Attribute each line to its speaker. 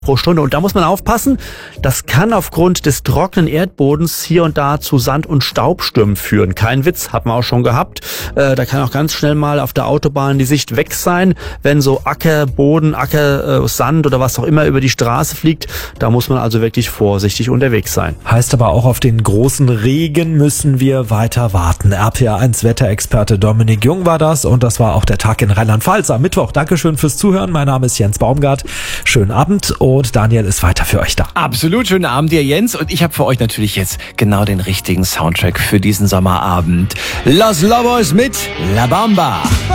Speaker 1: pro Stunde. Und da muss man aufpassen, das kann aufgrund des trockenen Erdbodens hier und da zu Sand- und Staubstürmen führen. Kein Witz, hat man auch schon gehabt. Da kann auch ganz schnell mal auf der Autobahn die Sicht weg sein, wenn so Ackerboden, Sand oder was auch immer über die Straße fliegt. Da muss man also wirklich vorsichtig unterwegs sein.
Speaker 2: Heißt aber auch, auf den großen Regen müssen wir weiter warten. RPA1 Wetterexperte Dominik Jung war das und das war auch der Tag in Rheinland-Pfalz am Mittwoch. Dankeschön fürs Zuhören. Mein Name ist Jens Baumgart. Schönen Abend und Daniel ist weiter für euch da.
Speaker 3: Absolut, schönen Abend dir, Jens. Und ich habe für euch natürlich jetzt genau den richtigen Soundtrack für diesen Sommerabend. Los Lobos mit La Bamba.